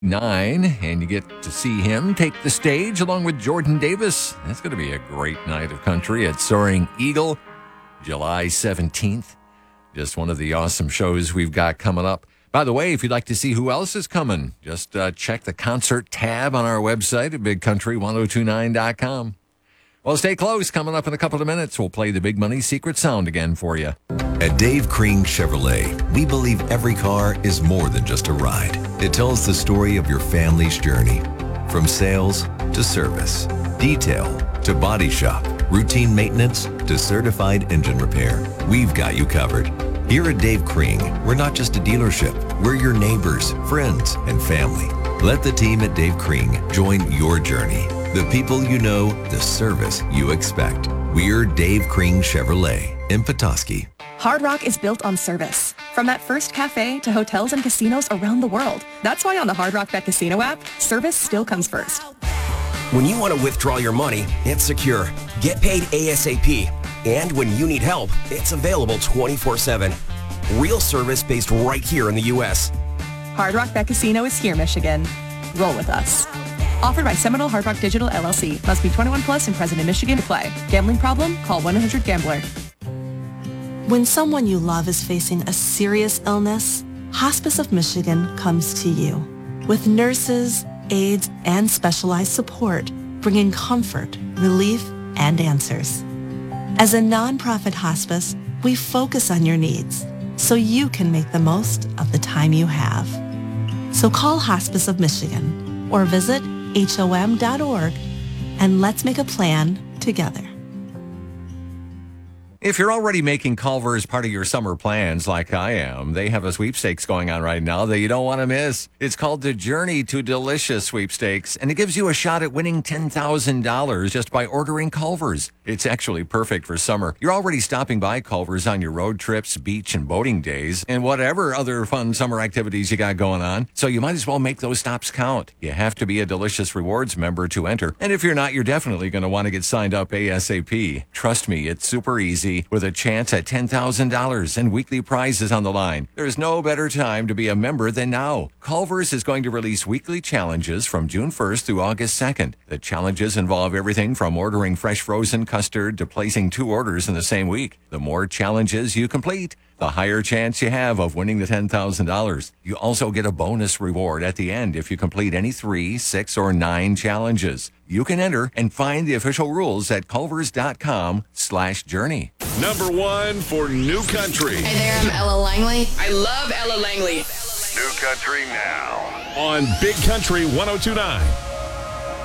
9, and you get to see him take the stage along with Jordan Davis. That's going to be a great night of country at Soaring Eagle, July 17th. Just one of the awesome shows we've got coming up. By the way, if you'd like to see who else is coming, just check the concert tab on our website at bigcountry1029.com. Well, stay close. Coming up in a couple of minutes, we'll play the Big Money Secret Sound again for you. At Dave Kring Chevrolet, we believe every car is more than just a ride. It tells the story of your family's journey. From sales to service, detail to body shop, routine maintenance to certified engine repair. We've got you covered. Here at Dave Kring, we're not just a dealership. We're your neighbors, friends, and family. Let the team at Dave Kring join your journey. The people you know, the service you expect. We're Dave Kring Chevrolet in Petoskey. Hard Rock is built on service. From that first cafe to hotels and casinos around the world. That's why on the Hard Rock Bet Casino app, service still comes first. When you want to withdraw your money, it's secure. Get paid ASAP. And when you need help, it's available 24/7. Real service based right here in the U.S. Hard Rock Bet Casino is here, Michigan. Roll with us. Offered by Seminole Hard Rock Digital LLC. Must be 21 plus and present in Michigan to play. Gambling problem? Call 1-800-GAMBLER. When someone you love is facing a serious illness, Hospice of Michigan comes to you with nurses, aides, and specialized support, bringing comfort, relief, and answers. As a nonprofit hospice, we focus on your needs so you can make the most of the time you have. So call Hospice of Michigan or visit HOM.org and let's make a plan together. If you're already making Culver's part of your summer plans like I am, they have a sweepstakes going on right now that you don't want to miss. It's called the Journey to Delicious Sweepstakes, and it gives you a shot at winning $10,000 just by ordering Culver's. It's actually perfect for summer. You're already stopping by Culver's on your road trips, beach and boating days, and whatever other fun summer activities you got going on. So you might as well make those stops count. You have to be a Delicious Rewards member to enter. And if you're not, you're definitely going to want to get signed up ASAP. Trust me, it's super easy with a chance at $10,000 and weekly prizes on the line. There's no better time to be a member than now. Culver's is going to release weekly challenges from June 1st through August 2nd. The challenges involve everything from ordering fresh frozen custard to placing 2 orders in the same week. The more challenges you complete, the higher chance you have of winning the $10,000. You also get a bonus reward at the end if you complete any 3, 6, or 9 challenges. You can enter and find the official rules at culvers.com/journey. Number 1 for New Country. Hey there, I'm Ella Langley. I love Ella Langley. New Country now on Big Country 102.9.